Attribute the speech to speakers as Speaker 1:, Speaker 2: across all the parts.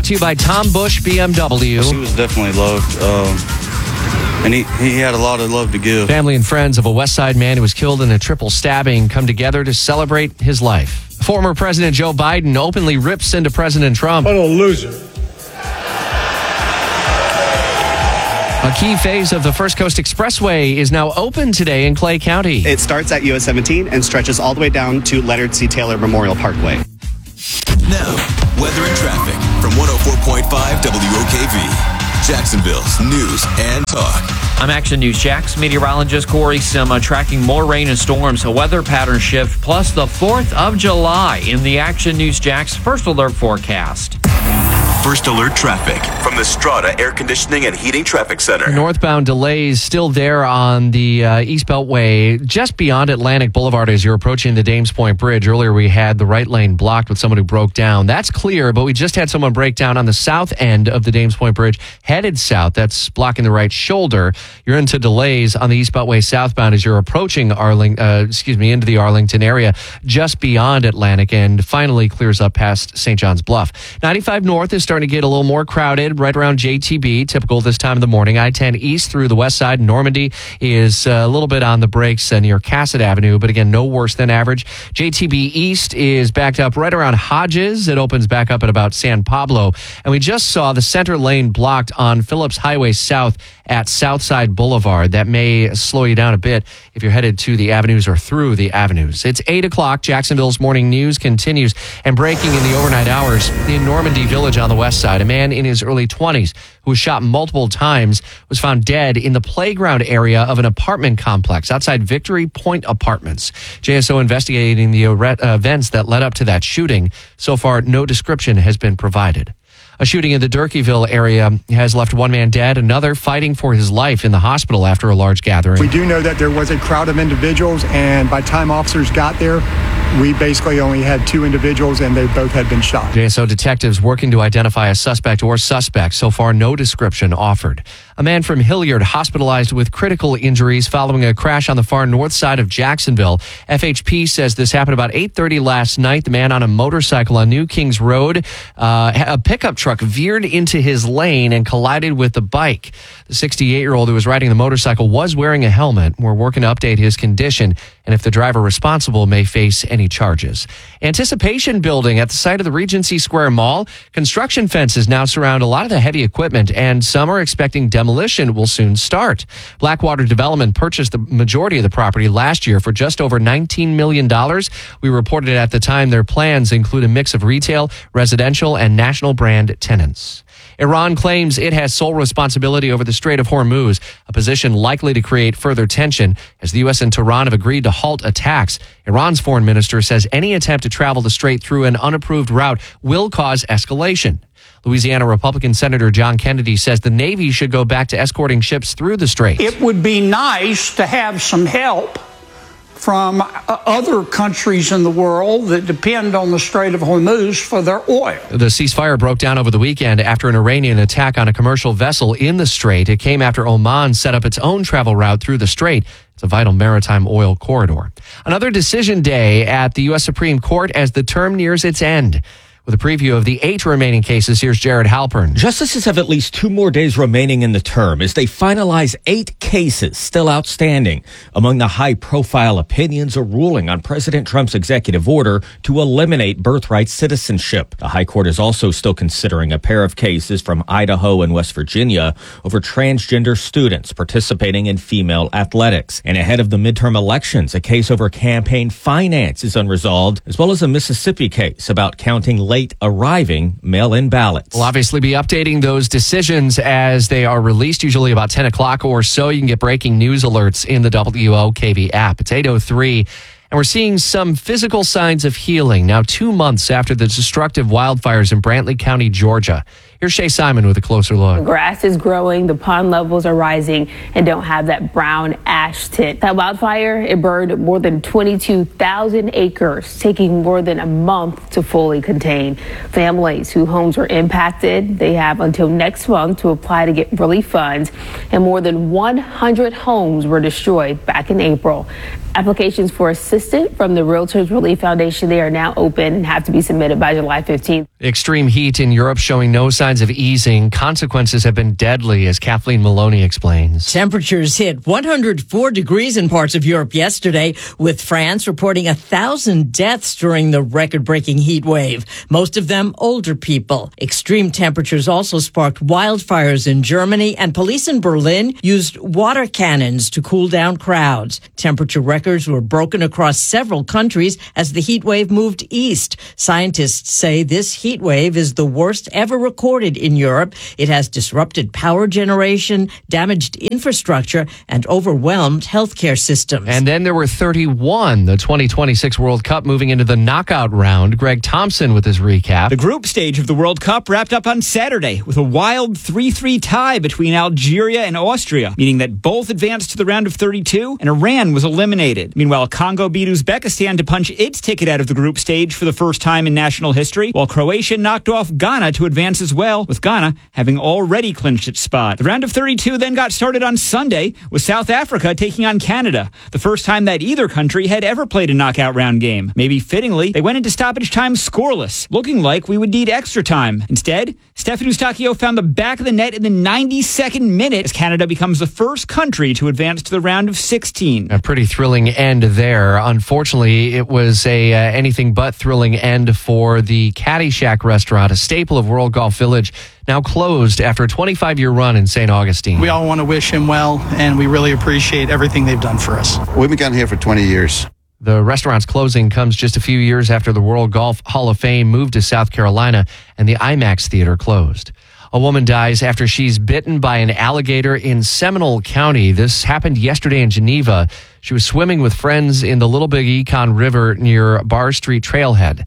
Speaker 1: to you by Tom Bush BMW.
Speaker 2: He was definitely loved, and he had a lot of love to give.
Speaker 1: Family and friends of a West Side man who was killed in a triple stabbing come together to celebrate his life. Former President Joe Biden openly rips into President Trump.
Speaker 3: What a loser.
Speaker 1: A key phase of the First Coast Expressway is now open today in Clay County.
Speaker 4: It starts at US 17 and stretches all the way down to Leonard C. Taylor Memorial Parkway.
Speaker 5: Now, weather and traffic from 104.5 WOKV, Jacksonville's news and talk.
Speaker 6: I'm Action News Jax meteorologist Corey Sima tracking more rain and storms, a weather pattern shift, plus the 4th of July in the Action News Jax First Alert forecast.
Speaker 5: First Alert traffic from the Strata Air Conditioning and Heating Traffic Center.
Speaker 1: Northbound delays still there on the East Beltway, just beyond Atlantic Boulevard as you're approaching the Dames Point Bridge. Earlier we had the right lane blocked with someone who broke down. That's clear, but we just had someone break down on the south end of the Dames Point Bridge, headed south. That's blocking the right shoulder. You're into delays on the East Beltway southbound as you're approaching into the Arlington area, just beyond Atlantic, and finally clears up past St. John's Bluff. 95 North is starting to get a little more crowded right around JTB, typical this time of the morning. I-10 east through the west side. Normandy is a little bit on the brakes near Cassett Avenue, but again, no worse than average. JTB east is backed up right around Hodges. It opens back up at about San Pablo. And we just saw the center lane blocked on Phillips Highway South at Southside Boulevard. That may slow you down a bit if you're headed to the avenues or through the avenues. It's 8 o'clock. Jacksonville's morning news continues. And breaking in the overnight hours in Normandy Village on the west side, a man in his early 20s who was shot multiple times was found dead in the playground area of an apartment complex outside Victory Point Apartments. JSO investigating the events that led up to that shooting. So far, no description has been provided. A shooting in the Durkeeville area has left one man dead, another fighting for his life in the hospital after a large gathering.
Speaker 7: We do know that there was a crowd of individuals, and by the time officers got there, we basically only had 2 individuals, and they both had been shot.
Speaker 1: JSO detectives working to identify a suspect or suspects. So far, no description offered. A man from Hilliard hospitalized with critical injuries following a crash on the far north side of Jacksonville. FHP says this happened about 8:30 last night. The man on a motorcycle on New Kings Road, a pickup truck veered into his lane and collided with the bike. The 68-year-old who was riding the motorcycle was wearing a helmet. We're working to update his condition, and if the driver responsible may face any charges. Anticipation building at the site of the Regency Square Mall. Construction fences now surround a lot of the heavy equipment, and some are expecting demolition will soon start. Blackwater Development purchased the majority of the property last year for just over $19 million. We reported at the time their plans include a mix of retail, residential, and national brand tenants. Iran claims it has sole responsibility over the Strait of Hormuz, a position likely to create further tension as the U.S. and Tehran have agreed to halt attacks. Iran's foreign minister says any attempt to travel the strait through an unapproved route will cause escalation. Louisiana Republican Senator John Kennedy says the Navy should go back to escorting ships through the strait.
Speaker 8: It would be nice to have some help from other countries in the world that depend on the Strait of Hormuz for their oil.
Speaker 1: The ceasefire broke down over the weekend after an Iranian attack on a commercial vessel in the strait. It came after Oman set up its own travel route through the strait. It's a vital maritime oil corridor. Another decision day at the U.S. Supreme Court as the term nears its end. With a preview of the 8 remaining cases, here's Jared Halpern.
Speaker 9: Justices have at least 2 more days remaining in the term as they finalize 8 cases still outstanding. Among the high-profile opinions, a ruling on President Trump's executive order to eliminate birthright citizenship. The High Court is also still considering a pair of cases from Idaho and West Virginia over transgender students participating in female athletics. And ahead of the midterm elections, a case over campaign finance is unresolved, as well as a Mississippi case about counting late arriving mail-in ballots.
Speaker 1: We'll obviously be updating those decisions as they are released, usually about 10 o'clock or so. You can get breaking news alerts in the WOKV app. It's 8:03. And we're seeing some physical signs of healing now 2 months after the destructive wildfires in Brantley County, Georgia. Here's Shay Simon with a closer look.
Speaker 10: The grass is growing, the pond levels are rising, and don't have that brown ash tint. That wildfire, it burned more than 22,000 acres, taking more than a month to fully contain. Families whose homes were impacted, they have until next month to apply to get relief funds, and more than 100 homes were destroyed back in April. Applications for assistance from the Realtors Relief Foundation, they are now open and have to be submitted by July 15th.
Speaker 1: Extreme heat in Europe showing no signs of easing. Consequences have been deadly, as Kathleen Maloney explains.
Speaker 3: Temperatures hit 104 degrees in parts of Europe yesterday, with France reporting 1,000 deaths during the record-breaking heat wave, most of them older people. Extreme temperatures also sparked wildfires in Germany, and police in Berlin used water cannons to cool down crowds. Temperature records were broken across several countries as the heat wave moved east. Scientists say this heat wave is the worst ever recorded in Europe. It has disrupted power generation, damaged infrastructure, and overwhelmed healthcare systems.
Speaker 1: And then there were 31, the 2026 World Cup moving into the knockout round. Greg Thompson with his recap.
Speaker 11: The group stage of the World Cup wrapped up on Saturday with a wild 3-3 tie between Algeria and Austria, meaning that both advanced to the round of 32 and Iran was eliminated. Meanwhile, Congo beat Uzbekistan to punch its ticket out of the group stage for the first time in national history, while Croatia knocked off Ghana to advance as well, with Ghana having already clinched its spot. The round of 32 then got started on Sunday with South Africa taking on Canada, the first time that either country had ever played a knockout round game. Maybe fittingly, they went into stoppage time scoreless, looking like we would need extra time. Instead, Stephen Eustáquio found the back of the net in the 92nd minute as Canada becomes the first country to advance to the round of 16.
Speaker 1: A pretty thrilling end there. Unfortunately, it was a anything but thrilling end for the Caddyshack restaurant, a staple of World Golf Village, now closed after a 25-year run in St. Augustine.
Speaker 12: We all want to wish him well, and we really appreciate everything they've done for us.
Speaker 13: We've been here for 20 years.
Speaker 1: The restaurant's closing comes just a few years after the World Golf Hall of Fame moved to South Carolina and the IMAX Theater closed. A woman dies after she's bitten by an alligator in Seminole County. This happened yesterday in Geneva. She was swimming with friends in the Little Big Econ River near Barr Street Trailhead.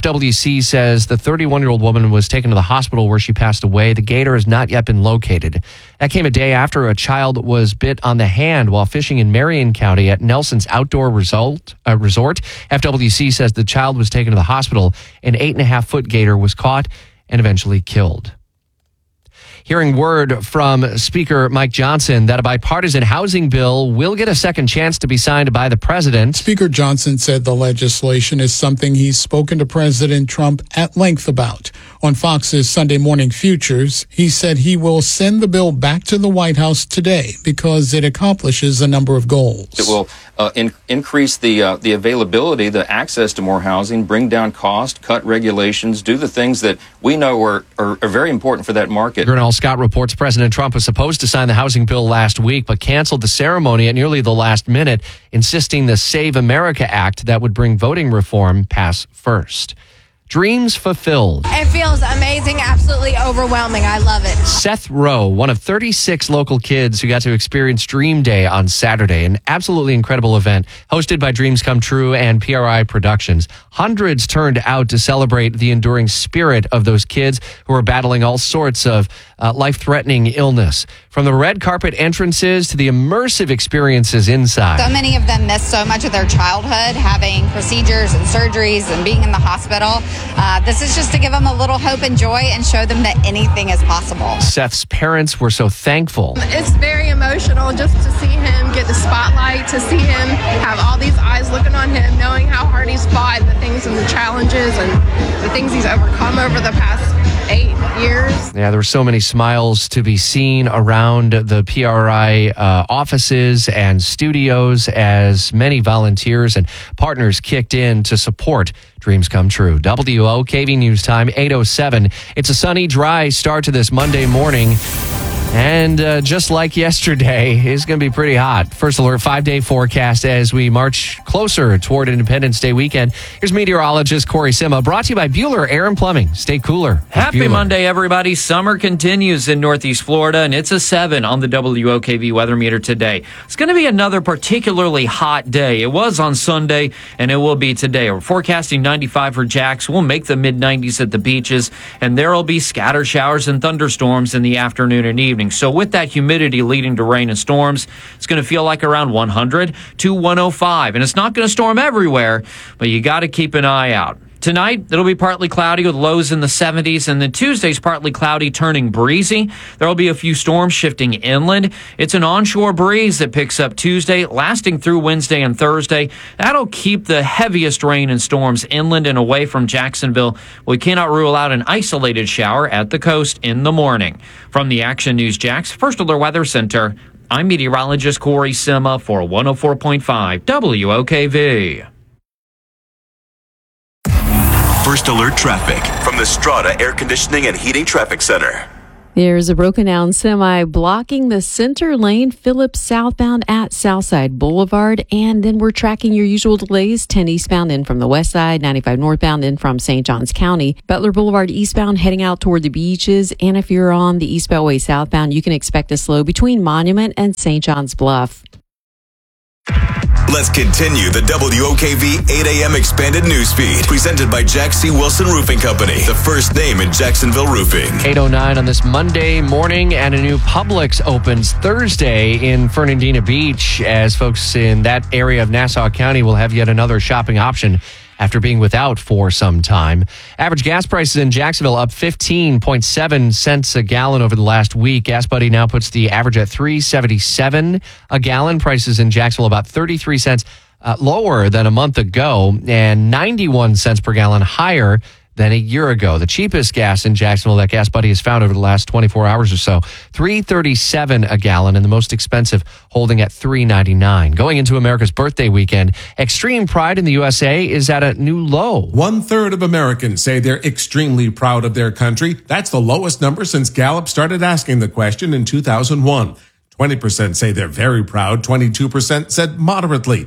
Speaker 1: FWC says the 31-year-old woman was taken to the hospital where she passed away. The gator has not yet been located. That came a day after a child was bit on the hand while fishing in Marion County at Nelson's Outdoor Resort. FWC says the child was taken to the hospital. An 8.5-foot gator was caught and eventually killed. Hearing word from Speaker Mike Johnson that a bipartisan housing bill will get a second chance to be signed by the president.
Speaker 14: Speaker Johnson said the legislation is something he's spoken to President Trump at length about. On Fox's Sunday Morning Futures, he said he will send the bill back to the White House today because it accomplishes a number of goals.
Speaker 15: It will increase the availability, the access to more housing, bring down cost, cut regulations, do the things that we know are very important for that market.
Speaker 1: Gernal Scott reports President Trump was supposed to sign the housing bill last week, but canceled the ceremony at nearly the last minute, insisting the Save America Act that would bring voting reform pass first. Dreams fulfilled.
Speaker 16: It feels amazing, absolutely overwhelming. I love it.
Speaker 1: Seth Rowe, one of 36 local kids who got to experience Dream Day on Saturday, an absolutely incredible event hosted by Dreams Come True and PRI Productions. Hundreds turned out to celebrate the enduring spirit of those kids who are battling all sorts of life-threatening illness. From the red carpet entrances to the immersive experiences inside.
Speaker 16: So many of them missed so much of their childhood, having procedures and surgeries and being in the hospital. This is just to give them a little hope and joy and show them that anything is possible.
Speaker 1: Seth's parents were so thankful.
Speaker 17: It's very emotional just to see him get the spotlight, to see him have all these eyes looking on him, knowing how hard he's fought, the things and the challenges and the things he's overcome over the past 8 years.
Speaker 1: Yeah, there were so many smiles to be seen around the PRI offices and studios as many volunteers and partners kicked in to support Dreams Come True. WOKV News Time, 8:07. It's a sunny, dry start to this Monday morning. And just like yesterday, it's going to be pretty hot. First alert, 5-day forecast as we march closer toward Independence Day weekend. Here's meteorologist Corey Sima, brought to you by Bueller Air and Plumbing. Stay cooler.
Speaker 6: Happy
Speaker 1: Bueller.
Speaker 6: Monday, everybody. Summer continues in Northeast Florida, and it's a 7 on the WOKV weather meter today. It's going to be another particularly hot day. It was on Sunday, and it will be today. We're forecasting 95 for Jax. We'll make the mid-90s at the beaches, and there will be scatter showers and thunderstorms in the afternoon and evening. So with that humidity leading to rain and storms, it's going to feel like around 100 to 105. And it's not going to storm everywhere, but you got to keep an eye out. Tonight, it'll be partly cloudy with lows in the 70s, and then Tuesday's partly cloudy, turning breezy. There will be a few storms shifting inland. It's an onshore breeze that picks up Tuesday, lasting through Wednesday and Thursday. That'll keep the heaviest rain and storms inland and away from Jacksonville. We cannot rule out an isolated shower at the coast in the morning. From the Action News Jax First Alert Weather Center, I'm meteorologist Corey Sima for 104.5 WOKV.
Speaker 5: First Alert Traffic from the Strata Air Conditioning and Heating Traffic Center.
Speaker 13: There's a broken down semi blocking the center lane, Phillips southbound at Southside Boulevard. And then we're tracking your usual delays, 10 eastbound in from the west side, 95 northbound in from St. Johns County, Butler Boulevard eastbound heading out toward the beaches. And if you're on the East Beltway southbound, you can expect a slow between Monument and St. John's Bluff.
Speaker 5: Let's continue the WOKV 8 a.m. expanded newsfeed, presented by Jack C. Wilson Roofing Company, the first name in Jacksonville roofing.
Speaker 1: 8:09 on this Monday morning, and a new Publix opens Thursday in Fernandina Beach, as folks in that area of Nassau County will have yet another shopping option after being without for some time. Average gas prices in Jacksonville up 15.7 cents a gallon over the last week. Gas Buddy now puts the average at $3.77 a gallon. Prices in Jacksonville about 33 cents lower than a month ago, and 91 cents per gallon higher than a year ago. The cheapest gas in Jacksonville that Gas Buddy has found over the last 24 hours or so, $3.37 a gallon, and the most expensive holding at $3.99. Going into America's birthday weekend, extreme pride in the USA is at a new low.
Speaker 18: 1/3 of Americans say they're extremely proud of their country. That's the lowest number since Gallup started asking the question in 2001. 20% say they're very proud. 22% said moderately.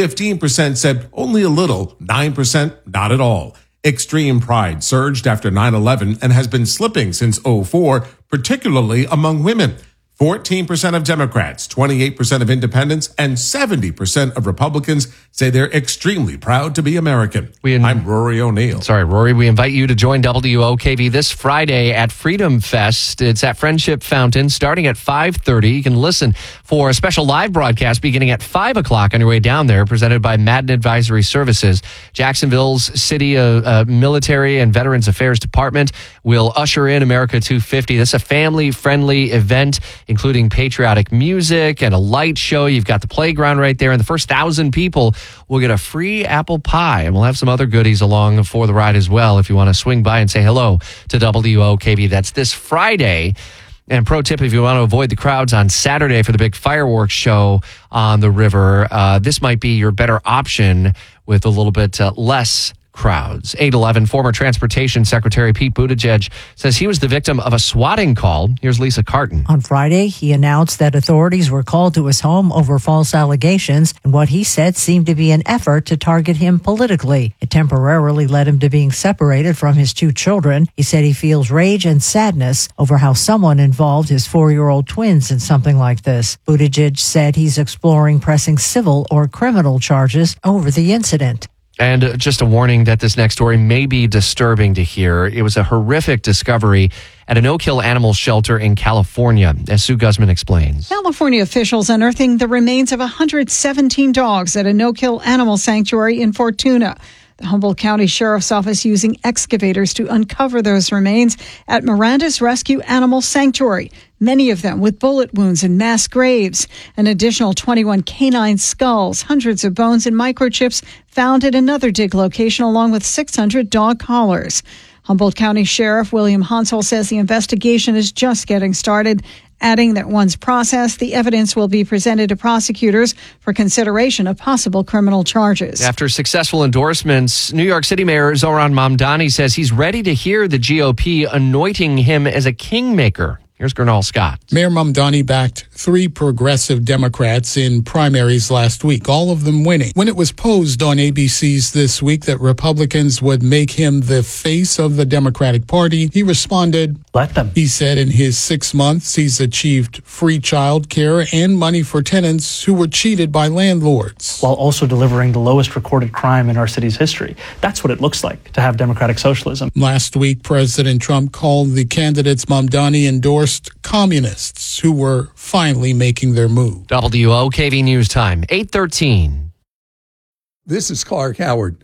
Speaker 18: 15% said only a little. 9% not at all. Extreme pride surged after 9/11 and has been slipping since 2004, particularly among women. 14% of Democrats, 28% of independents, and 70% of Republicans say they're extremely proud to be American. I'm Rory O'Neill.
Speaker 1: Sorry, Rory. We invite you to join WOKV this Friday at Freedom Fest. It's at Friendship Fountain starting at 5:30. You can listen for a special live broadcast beginning at 5 o'clock on your way down there, presented by Madden Advisory Services. Jacksonville's City Military and Veterans Affairs Department will usher in America 250. This is a family-friendly event, including patriotic music and a light show. You've got the playground right there, and the first 1,000 people will get a free apple pie, and we'll have some other goodies along for the ride as well if you want to swing by and say hello to WOKV. That's this Friday. And pro tip, if you want to avoid the crowds on Saturday for the big fireworks show on the river, this might be your better option with a little bit less crowds. 8:11, former Transportation Secretary Pete Buttigieg says he was the victim of a swatting call. Here's Lisa Carton.
Speaker 19: On Friday, he announced that authorities were called to his home over false allegations and what he said seemed to be an effort to target him politically. It temporarily led him to being separated from his 2 children. He said he feels rage and sadness over how someone involved his 4-year-old twins in something like this. Buttigieg said he's exploring pressing civil or criminal charges over the incident.
Speaker 1: And just a warning that this next story may be disturbing to hear. It was a horrific discovery at an Oak Hill animal shelter in California, as Sue Guzman explains.
Speaker 20: California officials unearthing the remains of 117 dogs at an Oak Hill animal sanctuary in Fortuna. The Humboldt County Sheriff's Office using excavators to uncover those remains at Miranda's Rescue Animal Sanctuary, many of them with bullet wounds and mass graves. An additional 21 canine skulls, hundreds of bones and microchips found at another dig location, along with 600 dog collars. Humboldt County Sheriff William Hansel says the investigation is just getting started, adding that once processed, the evidence will be presented to prosecutors for consideration of possible criminal charges.
Speaker 1: After successful endorsements, New York City Mayor Zohran Mamdani says he's ready to hear the GOP anointing him as a kingmaker. Here's Gernal Scott.
Speaker 14: Mayor Mamdani backed 3 progressive Democrats in primaries last week, all of them winning. When it was posed on ABC's This Week that Republicans would make him the face of the Democratic Party, he responded, "Let them." He said in his 6 months, he's achieved free child care and money for tenants who were cheated by landlords,
Speaker 21: while also delivering the lowest recorded crime in our city's history. That's what it looks like to have democratic socialism.
Speaker 14: Last week, President Trump called the candidates Mamdani endorsed communists who were finally making their move.
Speaker 1: WOKV News Time, 8:13.
Speaker 22: This is Clark Howard.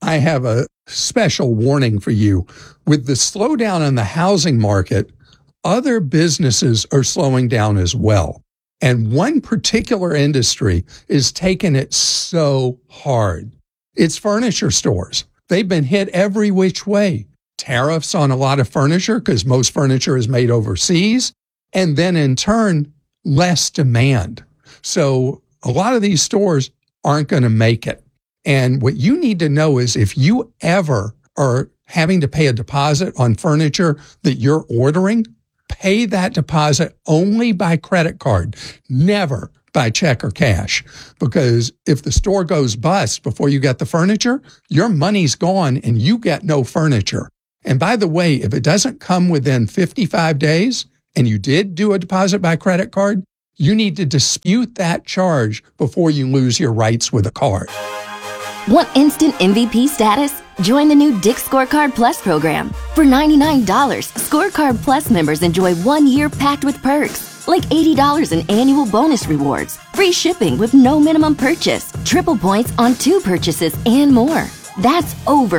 Speaker 2: I have a special warning for you. With the slowdown in the housing market, other businesses are slowing down as well. And one particular industry is taking it so hard. It's furniture stores. They've been hit every which way. Tariffs on a lot of furniture because most furniture is made overseas. And then in turn, less demand. So a lot of these stores aren't going to make it. And what you need to know is if you ever are having to pay a deposit on furniture that you're ordering, pay that deposit only by credit card, never by check or cash. Because if the store goes bust before you get the furniture, your money's gone and you get no furniture. And by the way, if it doesn't come within 55 days and you did do a deposit by credit card, you need to dispute that charge before you lose your rights with a card.
Speaker 22: Want instant MVP status? Join the new Dick's Scorecard Plus program. For $99, Scorecard Plus members enjoy 1 year packed with perks, like $80 in annual bonus rewards, free shipping with no minimum purchase, triple points on 2 purchases, and more. That's over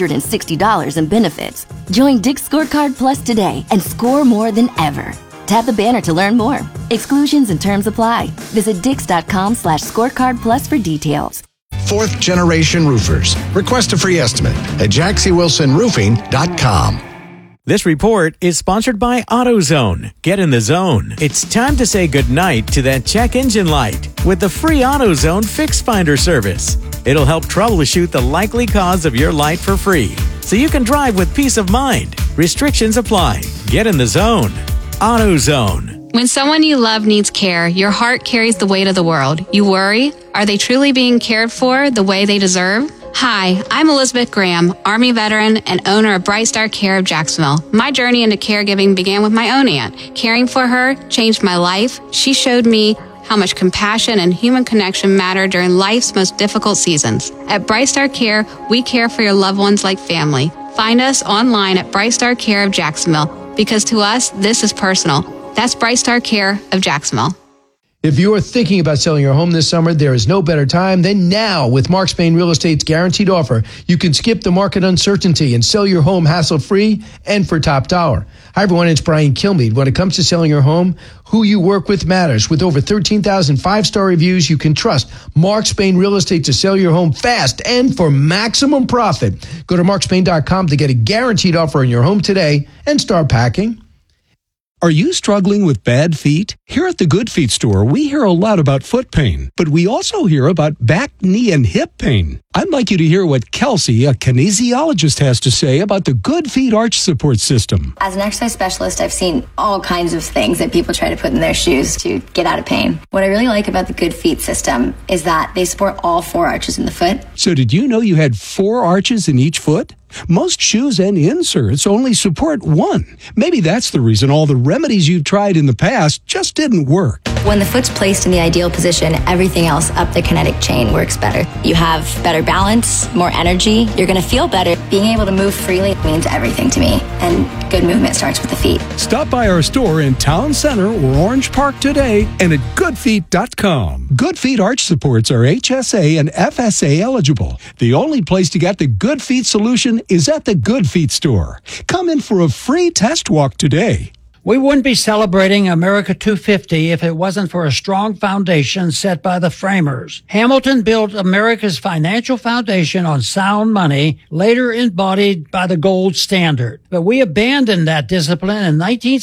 Speaker 22: $160 in benefits. Join Dick's Scorecard Plus today and score more than ever. Tap the banner to learn more. Exclusions and terms apply. Visit Dix.com/scorecard plus for details.
Speaker 23: Fourth generation roofers. Request a free estimate at JaxieWilsonRoofing.com.
Speaker 24: This report is sponsored by AutoZone. Get in the zone. It's time to say goodnight to that check engine light with the free AutoZone Fix Finder service. It'll help troubleshoot the likely cause of your light for free, so you can drive with peace of mind. Restrictions apply. Get in the zone. AutoZone.
Speaker 25: When someone you love needs care, your heart carries the weight of the world. You worry, are they truly being cared for the way they deserve? Hi, I'm Elizabeth Graham, Army veteran and owner of Bright Star Care of Jacksonville. My journey into caregiving began with my own aunt. Caring for her changed my life. She showed me how much compassion and human connection matter during life's most difficult seasons. At Bright Star Care, we care for your loved ones like family. Find us online at Bright Star Care of Jacksonville, because to us, this is personal. That's Bright Star Care of Jacksonville.
Speaker 26: If you are thinking about selling your home this summer, there is no better time than now with Mark Spain Real Estate's guaranteed offer. You can skip the market uncertainty and sell your home hassle-free and for top dollar. Hi, everyone. It's Brian Kilmeade. When it comes to selling your home, who you work with matters. With over 13,000 five-star reviews, you can trust Mark Spain Real Estate to sell your home fast and for maximum profit. Go to markspain.com to get a guaranteed offer on your home today and start packing.
Speaker 27: Are you struggling with bad feet? Here at the Good Feet store, we hear a lot about foot pain, but we also hear about back, knee, and hip pain. I'd like you to hear what Kelsey, a kinesiologist, has to say about the Good Feet arch support system.
Speaker 28: As an exercise specialist, I've seen all kinds of things that people try to put in their shoes to get out of pain. What I really like about the Good Feet system is that they support all 4 arches in the foot.
Speaker 27: So did you know you had 4 arches in each foot? Most shoes and inserts only support 1. Maybe that's the reason all the remedies you've tried in the past just didn't work.
Speaker 28: When the foot's placed in the ideal position, everything else up the kinetic chain works better. You have better balance, more energy. You're going to feel better. Being able to move freely means everything to me. And good movement starts with the feet.
Speaker 27: Stop by our store in Town Center or Orange Park today and at goodfeet.com. Good Feet arch supports are HSA and FSA eligible. The only place to get the Good Feet solution is at the Good Feet store. Come in for a free test walk today.
Speaker 29: We wouldn't be celebrating America 250 if it wasn't for a strong foundation set by the framers. Hamilton built America's financial foundation on sound money, later embodied by the gold standard. But we abandoned that discipline in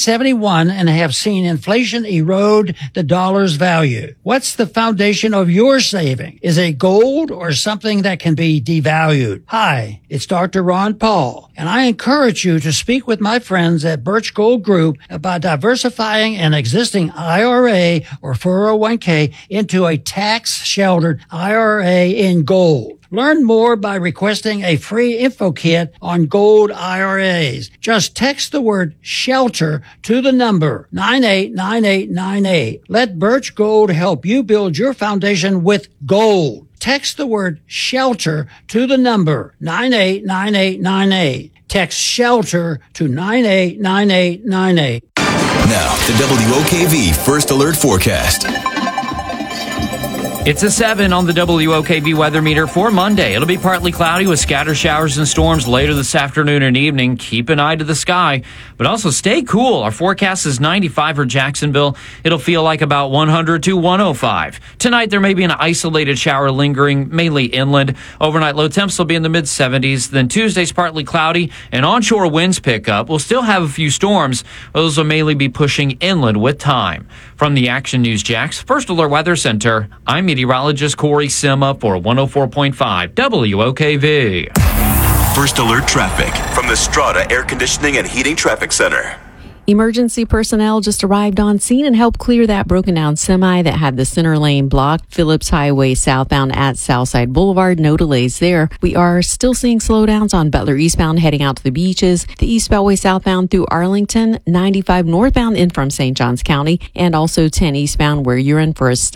Speaker 29: 1971 and have seen inflation erode the dollar's value. What's the foundation of your saving? Is it gold or something that can be devalued? Hi, it's Dr. Ron Paul, and I encourage you to speak with my friends at Birch Gold Group about diversifying an existing IRA or 401k into a tax-sheltered IRA in gold. Learn more by requesting a free info kit on gold IRAs. Just text the word SHELTER to the number 989898. Let Birch Gold help you build your foundation with gold. Text the word SHELTER to the number 989898. Text SHELTER to 989898.
Speaker 5: Now, the WOKV First Alert Forecast.
Speaker 6: It's a 7 on the WOKV weather meter for Monday. It'll be partly cloudy with scattered showers and storms later this afternoon and evening. Keep an eye to the sky, but also stay cool. Our forecast is 95 for Jacksonville. It'll feel like about 100 to 105. Tonight, there may be an isolated shower lingering, mainly inland. Overnight low temps will be in the mid-70s. Then Tuesday's partly cloudy and onshore winds pick up. We'll still have a few storms. Those will mainly be pushing inland with time. From the Action News Jax First Alert Weather Center, I'm meteorologist Corey Sima for 104.5 WOKV.
Speaker 5: First Alert Traffic from the Strata Air Conditioning and Heating Traffic Center.
Speaker 13: Emergency personnel just arrived on scene and helped clear that broken down semi that had the center lane blocked. Phillips Highway southbound at Southside Boulevard. No delays there. We are still seeing slowdowns on Butler eastbound heading out to the beaches. The East Beltway southbound through Arlington, 95 northbound in from St. Johns County, and also 10 eastbound where you're in for a stop.